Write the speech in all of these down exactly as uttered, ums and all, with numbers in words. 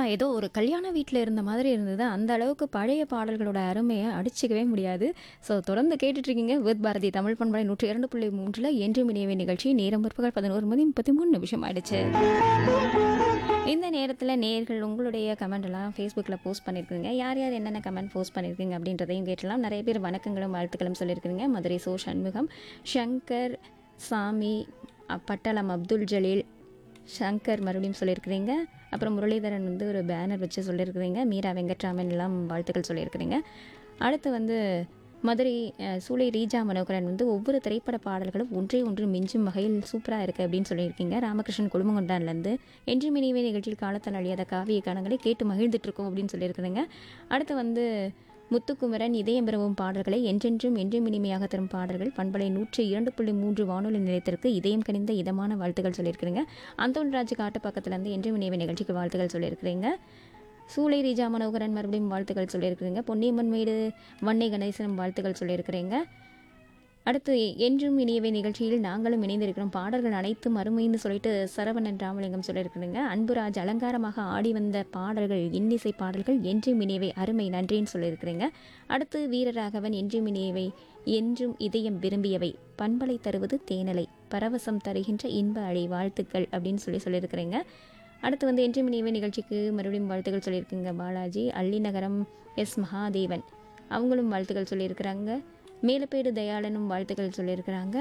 ஏதோ ஒரு கல்யாண வீட்ல இருந்த மாதிரி இருந்தது. அந்த அளவுக்கு பழைய பாடல்களோட அருமைய அடிச்சுக்கவே முடியாது. ஸோ தொடர்ந்து கேட்டுட்ருக்கீங்க வித் பாரதி தமிழ் பண்பலை நூற்றி இரண்டு புள்ளி மூன்றில் என்றும் இணையவே நிகழ்ச்சி. நேரம் பிற்பகல் பதினொரு மணி முப்பத்தி மூணு நிமிஷம் ஆயிடுச்சு. இந்த நேரத்தில் நேயர்கள் உங்களுடைய கமெண்ட் எல்லாம் ஃபேஸ்புக்கில் போஸ்ட் பண்ணியிருக்கீங்க. யார் யார் என்னென்ன கமெண்ட் போஸ்ட் பண்ணியிருக்கீங்க அப்படின்றதையும் கேட்டலாம். நிறைய பேர் வணக்கங்களும் வாழ்த்துக்களும் சொல்லியிருக்கிறீங்க. மதுரை சோ சண்முகம், ஷங்கர், சாமி, அ- பட்டளம் அப்துல் ஜலீல், ஷங்கர் மறுபடியும் சொல்லியிருக்கிறீங்க. அப்புறம் முரளிதரன் வந்து ஒரு பேனர் வச்சு சொல்லியிருக்கிறீங்க. மீரா வெங்கட்ராமன் எல்லாம் வாழ்த்துக்கள் சொல்லியிருக்கிறீங்க. அடுத்து வந்து மதுரை அஹ், சூளை ரீஜா மனோகரன் வந்து ஒவ்வொரு திரைப்பட பாடல்களும் ஒன்றே ஒன்று மிஞ்சும் வகையில் சூப்பராக இருக்குது அப்படின்னு சொல்லியிருக்கீங்க. ராமகிருஷ்ணன் குழுமங்கொண்டான்லேருந்து என்று மினிவே நிகழ்ச்சியில் காலத்தால் அழியாத காவிய கானங்களை கேட்டு மகிழ்ந்துட்டு இருக்கோம் அப்படின்னு சொல்லியிருக்கிறீங்க. அடுத்து வந்து முத்துக்குமரன் இதயம் பெறவும் பாடல்களை என்றென்றும் என்றும் இனிமையாக தரும் பாடல்கள் பண்பலை நூற்றி இரண்டு புள்ளி மூன்று வானொலி நிலையத்திற்கு இதயம் கனிந்த இதமான வாழ்த்துக்கள் சொல்லியிருக்கிறீங்க. அந்தோன்ராஜ் காட்டு பக்கத்துலேருந்து என்றும் இனிமை நிகழ்ச்சிக்கு வாழ்த்துக்கள் சொல்லியிருக்கிறீங்க. சூளை ரீஜா மனோகரன் மறுபடியும் வாழ்த்துக்கள் சொல்லியிருக்கிறீங்க. பொன்னியம்மன் மேடு வன்னை கணேசனும் வாழ்த்துக்கள் சொல்லியிருக்கிறீங்க. அடுத்து என்றும் இனியவை நிகழ்ச்சியில் நாங்களும் இணைந்திருக்கிறோம். பாடல்கள் அனைத்தும் அருமைன்னு சொல்லிட்டு சரவணன் ராமலிங்கம் சொல்லியிருக்கிறீங்க. அன்புராஜ் அலங்காரமாக ஆடி வந்த பாடல்கள் இன்னிசை பாடல்கள் என்றும் இனியவை அருமை நன்றின்னு சொல்லியிருக்கிறீங்க. அடுத்து வீரராகவன் என்றும் இனியவை என்றும் இதயம் விரும்பியவை பண்பலை தருவது தேனலை பரவசம் தருகின்ற இன்ப அழை வாழ்த்துக்கள் அப்படின்னு சொல்லி சொல்லியிருக்கிறீங்க. அடுத்து வந்து என்றும் இனியவை நிகழ்ச்சிக்கு மறுபடியும் வாழ்த்துக்கள் சொல்லியிருக்குங்க. பாலாஜி அள்ளிநகரம் எஸ் மகாதேவன் அவங்களும் வாழ்த்துக்கள் சொல்லியிருக்கிறாங்க. மேலப்பேடு தயாளனும் வாழ்த்துக்கள் சொல்லியிருக்கிறாங்க.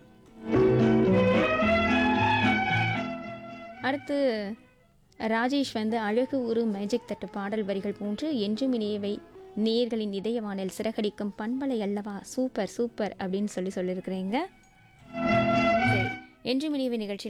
அடுத்து ராஜேஷ் வந்து அழகு ஒரு மேஜிக் தட்டு பாடல் வரிகள் போன்று என்றும் இனியவை நேயர்களின் இதயவானில் சிறகடிக்கும் பண்பலை அல்லவா சூப்பர் சூப்பர் அப்படின்னு சொல்லி சொல்லியிருக்கிறீங்க. சரி, என்றும் இனியவை நிகழ்ச்சி